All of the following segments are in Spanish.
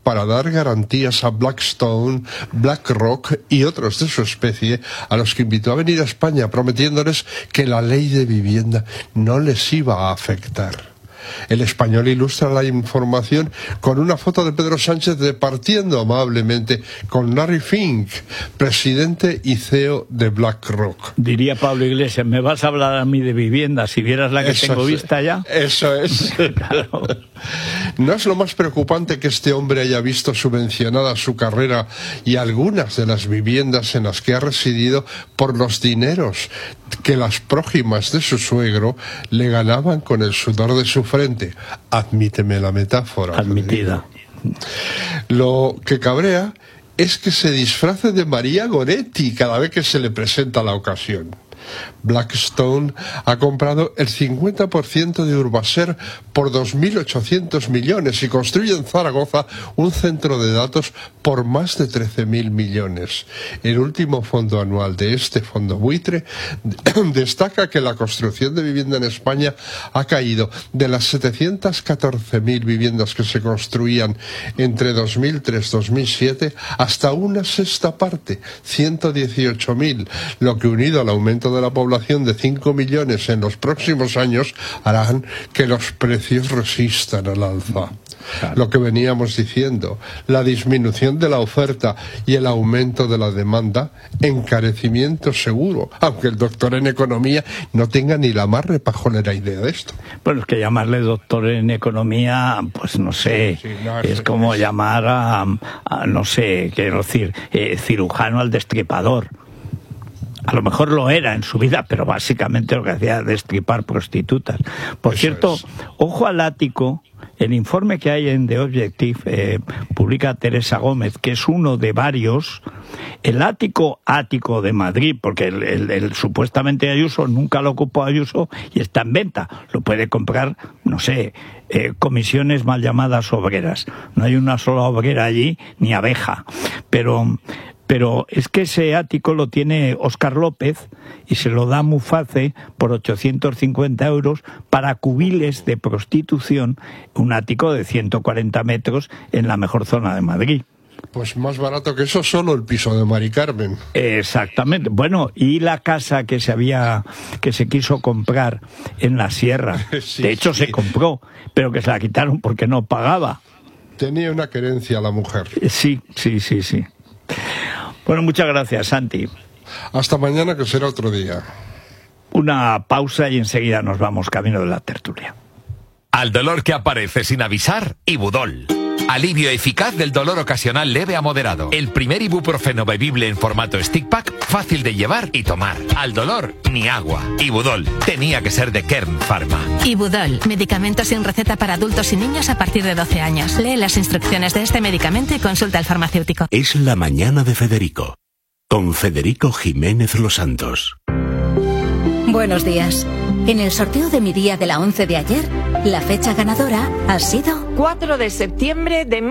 para dar garantías a Blackstone, BlackRock y otros de su especie, a los que invitó a venir a España, prometiéndoles que la ley de vivienda no les iba a afectar. El Español ilustra la información con una foto de Pedro Sánchez departiendo amablemente con Larry Fink, presidente y CEO de BlackRock. Diría Pablo Iglesias, ¿me vas a hablar a mí de vivienda si vieras la que tengo vista ya? Eso es. Claro. ¿No es lo más preocupante que este hombre haya visto subvencionada su carrera y algunas de las viviendas en las que ha residido por los dineros que las prójimas de su suegro le ganaban con el sudor de su frente? Admíteme la metáfora. Admitida. Lo que cabrea es que se disfrace de María Goretti cada vez que se le presenta la ocasión. Blackstone ha comprado el 50% de Urbaser por 2.800 millones y construye en Zaragoza un centro de datos por más de 13.000 millones. El último fondo anual de este fondo buitre destaca que la construcción de vivienda en España ha caído de las 714.000 viviendas que se construían entre 2003-2007 hasta una sexta parte, 118.000, lo que unido al aumento de la población de 5 millones en los próximos años harán que los precios resistan al alza. Claro. Lo que veníamos diciendo, la disminución de la oferta y el aumento de la demanda, encarecimiento seguro, aunque el doctor en economía no tenga ni la más repajolera idea de esto. Bueno, es que llamarle doctor en economía, pues no sé, sí, no, es como llamar a no sé, quiero decir, cirujano al destripador. A lo mejor lo era en su vida, pero básicamente lo que hacía era destripar prostitutas. Por cierto, ojo al ático. El informe que hay en The Objective, publica Teresa Gómez, que es uno de varios. El ático de Madrid, porque el supuestamente Ayuso nunca lo ocupó Ayuso y está en venta. Lo puede comprar, no sé, comisiones mal llamadas obreras. No hay una sola obrera allí, ni abeja. Pero es que ese ático lo tiene Óscar López y se lo da Muface por 850 euros para cubiles de prostitución, un ático de 140 metros en la mejor zona de Madrid. Pues más barato que eso, solo el piso de Mari Carmen. Exactamente. Bueno, y la casa que se quiso comprar en la sierra, sí, de hecho sí. Se compró, pero que se la quitaron porque no pagaba. Tenía una querencia la mujer. Sí. Bueno, muchas gracias, Santi. Hasta mañana, que será otro día. Una pausa y enseguida nos vamos camino de la tertulia. Al dolor que aparece sin avisar, Ibudol. Alivio eficaz del dolor ocasional leve a moderado. El primer ibuprofeno bebible en formato stick pack, fácil de llevar y tomar. Al dolor, ni agua. Ibudol. Tenía que ser de Kern Pharma. Ibudol. Medicamento sin receta para adultos y niños a partir de 12 años. Lee las instrucciones de este medicamento y consulta al farmacéutico. Es la mañana de Federico. Con Federico Jiménez Los Santos. Buenos días. En el sorteo de mi día de la 11 de ayer, la fecha ganadora ha sido 4 de septiembre de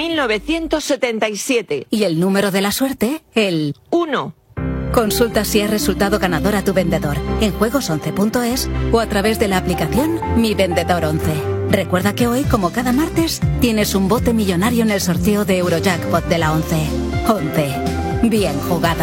1977. Y el número de la suerte, el 1. Consulta si has resultado ganador a tu vendedor en juegos11.es o a través de la aplicación Mi Vendedor 11. Recuerda que hoy, como cada martes, tienes un bote millonario en el sorteo de Eurojackpot de la 11. 11. Bien jugado.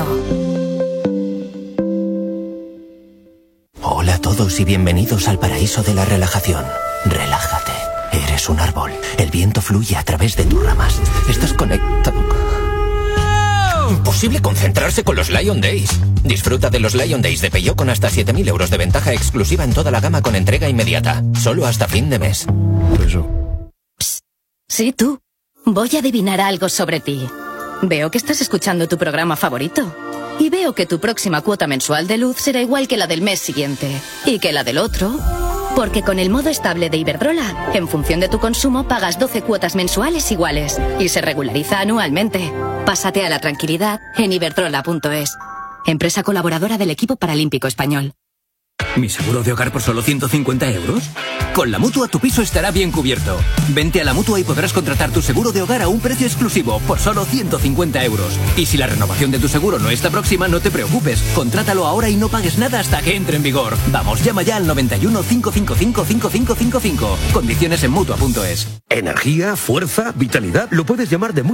Hola a todos y bienvenidos al paraíso de la relajación. Relájate. Eres un árbol. El viento fluye a través de tus ramas. Estás conectado. Imposible concentrarse con los Lion Days. Disfruta de los Lion Days de Peugeot con hasta 7.000 euros de ventaja exclusiva en toda la gama con entrega inmediata. Solo hasta fin de mes. Psst. Sí, tú. Voy a adivinar algo sobre ti. Veo que estás escuchando tu programa favorito. Y veo que tu próxima cuota mensual de luz será igual que la del mes siguiente. Y que la del otro. Porque con el modo estable de Iberdrola, en función de tu consumo, pagas 12 cuotas mensuales iguales. Y se regulariza anualmente. Pásate a la tranquilidad en iberdrola.es. Empresa colaboradora del equipo paralímpico español. ¿Mi seguro de hogar por solo 150 euros? Con la Mutua tu piso estará bien cubierto. Vente a la Mutua y podrás contratar tu seguro de hogar a un precio exclusivo por solo 150 euros. Y si la renovación de tu seguro no está próxima, no te preocupes. Contrátalo ahora y no pagues nada hasta que entre en vigor. Vamos, llama ya al 91 555 5555. Condiciones en Mutua.es. Energía, fuerza, vitalidad, lo puedes llamar de